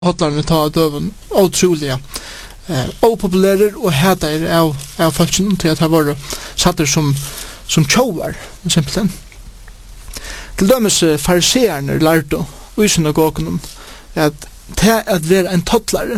hotlarna ta döven otroliga opopulärer och hädar av folken till att ha varit satter som tjovar exempelvis. Till dömes fariseerna lärde och i synagogen att det att vara en tottlare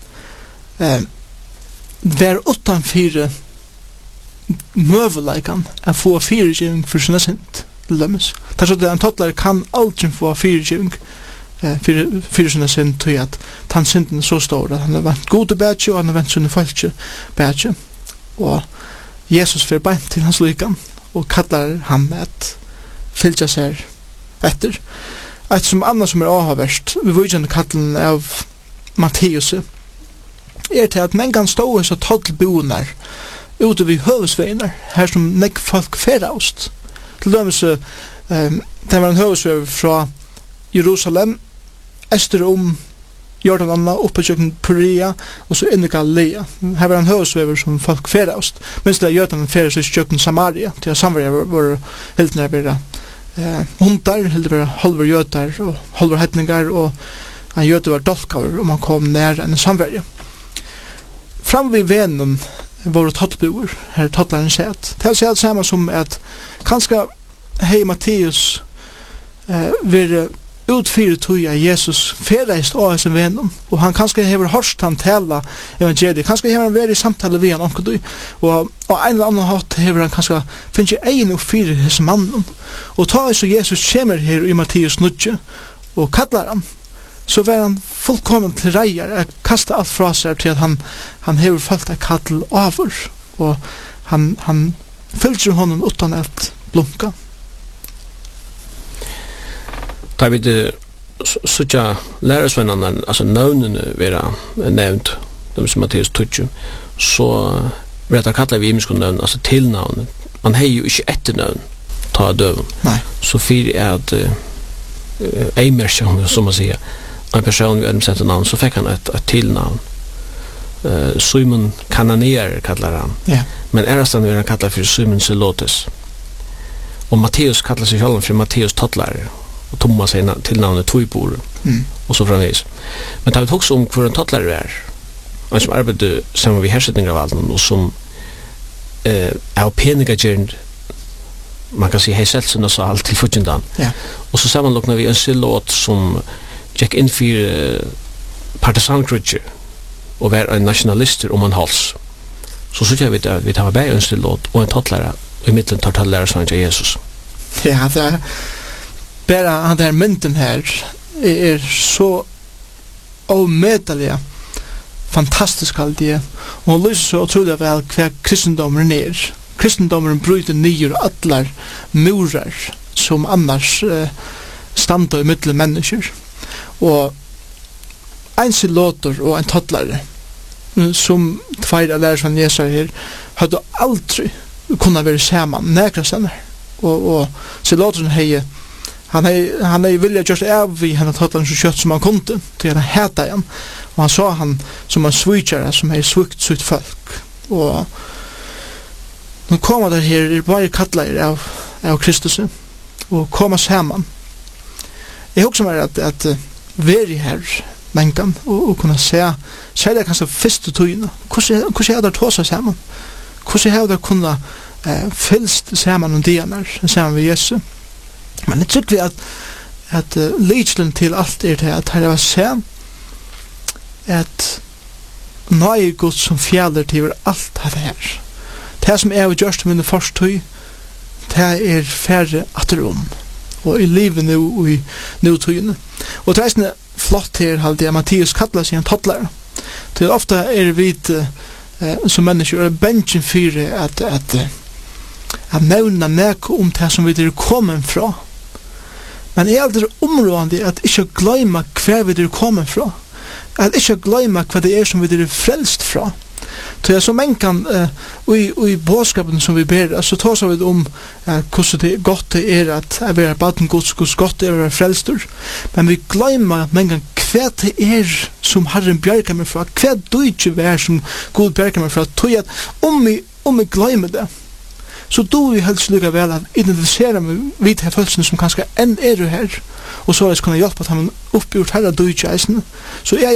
var utanför möjligheten att få fyrtjuvning för sina synd till dömes. Det är så att en tottlare kan aldrig få fyrtjuvning för sina synd till att han synden är så stor att han har varit god och bättre och han har varit sådana falska bättre. Och Jesus för bänt till hans lyckan och kallar han att fylla sig efter. Ett som annars som är avhåverst vi vujande kallen av Matteus är till att män kan stå i så tottelbonar ute vid hövsvägnar här som näck folk färaust. Till dömes det var en hövsväg från Jerusalem öster Jordananna uppe i Perea och så in i Galilea. Här var en hövsväg som folk färaust. Men så där Jordan färaust i köken Samaria till att Samaria var helt närmare hundar, helt närmare halver jötar och halver hettningar och en jöte var dolkar om man kom nära en samverje. Fram vid vännen var det tottbor, här tottlaren sät. Det är samma som att kanske hej Matteus vill utfyra toja Jesus färreist av sin vännen och han kanske har hörst han tala evangeliet, kanske har han varit i samtal med honom och en eller annan hatt har han kanske finns en och fyra hos mannen och tar så Jesus kommer här i Matteus 9 och kallar han så var han fullkommen till rejar att kasta allt fra sig till att han har följt att kall över och han följer honom utan att blunka. Da vi sådja lärarsvennarna, altså navnene vera nevnt, de som Matteus 20, så blir det kallet vi imenskund navn, altså tilnavn. Man har jo ikke etternavn ta døven. Nei. Så fyrir er at eimersjon, som man sier, en person vi hadde navn, så fikk han et tilnavn. Simon Kananeer kallar han. Ja. Men erastan vil han kallar for Simon Zelotes. Og Matteus kallar seg sjálv for Matteus Tottlare. Och Thomas är till namnet Toibor och så framvis. Men tar vi också om hur en tottlare är. Han som arbetar samman vid härsättningar av allt och som är penigagernd man kan säga hej sälsen och så allt till futjendan. Ja. Och så sammanlocknar vi en silåt som gick in för partisankrutcher och var en nationalister om en hals. Så tycker jag att vi tar med en silåt och en tottlare och i mitten tar tottlare som är Jesus. Ja, det är bara han där mynten här är så omätliga fantastisk alltid och lyser så otroligt väl kvar kristendomen ner. Kristendomen bryter ner alla murar som annars standa i mittel människor. Och en silotor och en tottlare som två lärare från Jesus här hade aldrig kunnat vara samman näkra senare. Och silotorn hej Han är vilja just av vi han tottlaren så kött som han kunde till att häta igen. Och han sa han som en switchare som är svikt sitt folk. Och nu kommer det här i varje kallar av Kristus och komma samman. Jag också med att vara här mänkan och kunna säga det kanske första tydligen. Hur är det att ta sig samman? Hur är det att kunna fylst samman om det när samman med Jesus? Men det tycker vi att lydslen till allt är det att här var sen att nöje Gud som fjäller till allt det här. Det som är just med det första det är färre att rum och i livet nu och i nutiden. Och det är flott här hade Matteus kallar sig en tottlare. Det ofta är vi som människor är benchen för att nämna nek om det som vi är kommen från. Men det är aldrig områdande att inte glömma kvar vi är kommen från. Att inte glömma vad det är som vi är frälst från. Så jag som en kan i bådskapen som vi ber så tar vi om hur det gott det är att vara baden Guds gott det är att vara frälstor. Men vi glömmer men vad det är som Herren bjärkar mig från. Vad du inte är som Gud bjärkar mig från. Om vi glömmer det så då vi helst lika väl att identifiera med vid här födelsen som kanske än är du här och så att kunna hjälpa att han uppgjort hela dödja eisen. Så jag